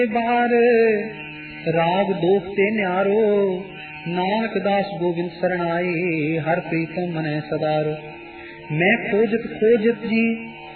बार राग दोख ते न्यारो, नानक दास गोविंद शरण आए, हर प्रीतम मनै सदारो। मैं खोजत खोजत जी